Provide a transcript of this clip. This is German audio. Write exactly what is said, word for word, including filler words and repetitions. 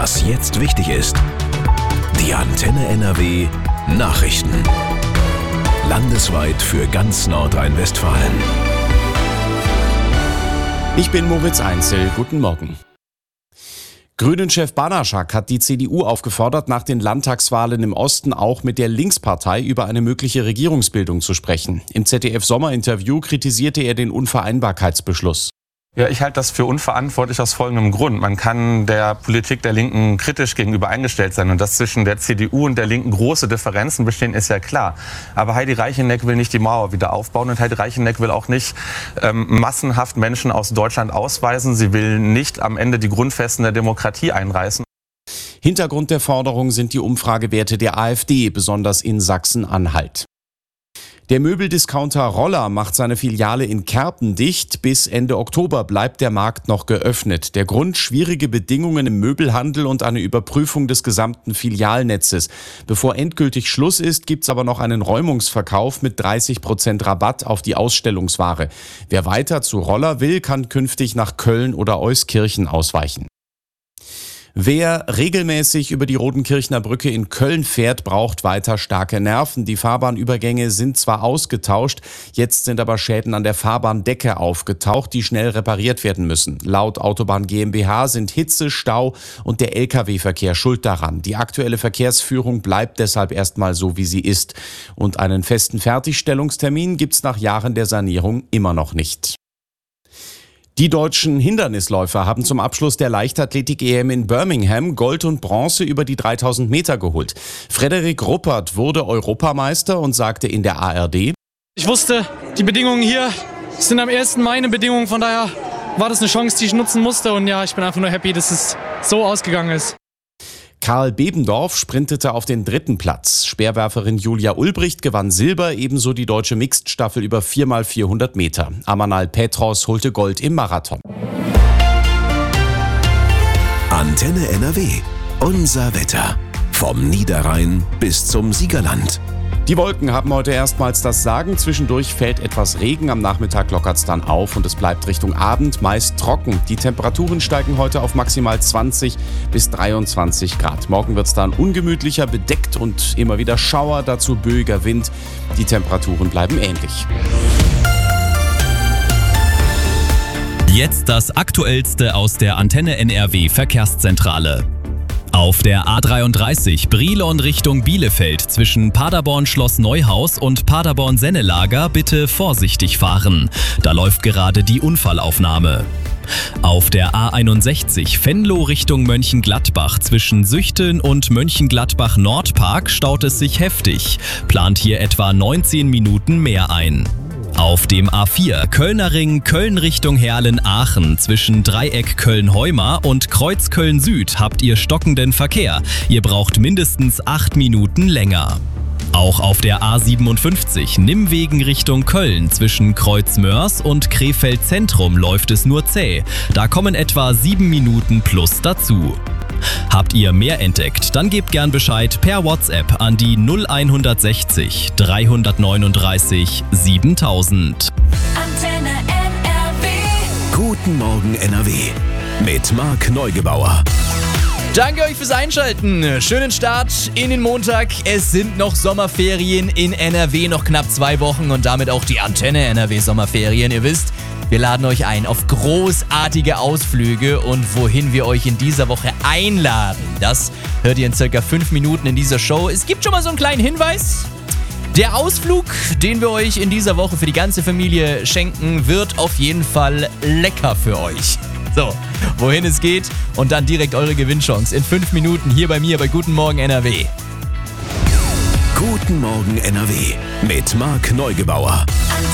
Was jetzt wichtig ist. Die Antenne N R W Nachrichten. Landesweit für ganz Nordrhein-Westfalen. Ich bin Moritz Einzel. Guten Morgen. Grünen-Chef Banaschak hat die C D U aufgefordert, nach den Landtagswahlen im Osten auch mit der Linkspartei über eine mögliche Regierungsbildung zu sprechen. Im Z D F-Sommerinterview kritisierte er den Unvereinbarkeitsbeschluss. Ja, ich halte das für unverantwortlich aus folgendem Grund. Man kann der Politik der Linken kritisch gegenüber eingestellt sein. Und dass zwischen der C D U und der Linken große Differenzen bestehen, ist ja klar. Aber Heidi Reicheneck will nicht die Mauer wieder aufbauen. Und Heidi Reicheneck will auch nicht ähm, massenhaft Menschen aus Deutschland ausweisen. Sie will nicht am Ende die Grundfesten der Demokratie einreißen. Hintergrund der Forderung sind die Umfragewerte der AfD, besonders in Sachsen-Anhalt. Der Möbeldiscounter Roller macht seine Filiale in Kerpen dicht. Bis Ende Oktober bleibt der Markt noch geöffnet. Der Grund: schwierige Bedingungen im Möbelhandel und eine Überprüfung des gesamten Filialnetzes. Bevor endgültig Schluss ist, gibt's aber noch einen Räumungsverkauf mit dreißig Prozent Rabatt auf die Ausstellungsware. Wer weiter zu Roller will, kann künftig nach Köln oder Euskirchen ausweichen. Wer regelmäßig über die Rodenkirchner Brücke in Köln fährt, braucht weiter starke Nerven. Die Fahrbahnübergänge sind zwar ausgetauscht, jetzt sind aber Schäden an der Fahrbahndecke aufgetaucht, die schnell repariert werden müssen. Laut Autobahn GmbH sind Hitze, Stau und der L K W-Verkehr schuld daran. Die aktuelle Verkehrsführung bleibt deshalb erstmal so, wie sie ist. Und einen festen Fertigstellungstermin gibt's nach Jahren der Sanierung immer noch nicht. Die deutschen Hindernisläufer haben zum Abschluss der Leichtathletik-E M in Birmingham Gold und Bronze über die dreitausend Meter geholt. Frederik Ruppert wurde Europameister und sagte in der A R D: Ich wusste, die Bedingungen hier sind am ersten meine Bedingungen, von daher war das eine Chance, die ich nutzen musste. Und ja, ich bin einfach nur happy, dass es so ausgegangen ist. Karl Bebendorf sprintete auf den dritten Platz. Speerwerferin Julia Ulbricht gewann Silber, ebenso die deutsche Mixed-Staffel über vier mal vierhundert Meter. Amanal Petros holte Gold im Marathon. Antenne N R W. Unser Wetter. Vom Niederrhein bis zum Siegerland. Die Wolken haben heute erstmals das Sagen. Zwischendurch fällt etwas Regen. Am Nachmittag lockert es dann auf und es bleibt Richtung Abend meist trocken. Die Temperaturen steigen heute auf maximal zwanzig bis dreiundzwanzig Grad. Morgen wird es dann ungemütlicher, bedeckt und immer wieder Schauer, dazu böiger Wind. Die Temperaturen bleiben ähnlich. Jetzt das Aktuellste aus der Antenne N R W Verkehrszentrale. Auf der A dreiunddreißig Brilon Richtung Bielefeld zwischen Paderborn-Schloss Neuhaus und Paderborn-Sennelager bitte vorsichtig fahren. Da läuft gerade die Unfallaufnahme. Auf der A einundsechzig Venlo Richtung Mönchengladbach zwischen Süchten und Mönchengladbach-Nordpark staut es sich heftig. Plant hier etwa neunzehn Minuten mehr ein. Auf dem A vier Kölner Ring Köln Richtung Herlen-Aachen zwischen Dreieck Köln-Heuma und Kreuz Köln-Süd habt ihr stockenden Verkehr. Ihr braucht mindestens acht Minuten länger. Auch auf der A siebenundfünfzig Nimmwegen Richtung Köln zwischen Kreuz-Mörs und Krefeld Zentrum läuft es nur zäh. Da kommen etwa sieben Minuten plus dazu. Habt ihr mehr entdeckt? Dann gebt gern Bescheid per WhatsApp an die null hundertsechzig dreihundertneununddreißig siebentausend. Antenne N R W. Guten Morgen N R W. Mit Marc Neugebauer. Danke euch fürs Einschalten. Schönen Start in den Montag. Es sind noch Sommerferien in N R W, noch knapp zwei Wochen und damit auch die Antenne N R W Sommerferien. Ihr wisst, wir laden euch ein auf großartige Ausflüge und wohin wir euch in dieser Woche einladen, das hört ihr in circa fünf Minuten in dieser Show. Es gibt schon mal so einen kleinen Hinweis. Der Ausflug, den wir euch in dieser Woche für die ganze Familie schenken, wird auf jeden Fall lecker für euch. So, wohin es geht und dann direkt eure Gewinnchance in fünf Minuten hier bei mir bei Guten Morgen N R W. Guten Morgen N R W mit Marc Neugebauer.